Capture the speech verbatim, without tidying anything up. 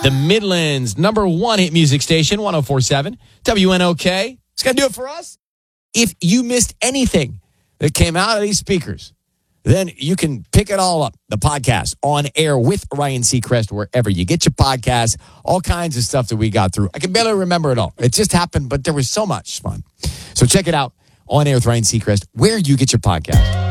the Midland's number one hit music station, one oh four point seven W N O K. It's going to do it for us. If you missed anything that came out of these speakers, then you can pick it all up, the podcast, on air with Ryan Seacrest, wherever you get your podcasts, all kinds of stuff that we got through. I can barely remember it all. It just happened, but there was so much fun. So check it out, On Air with Ryan Seacrest, where you get your podcast.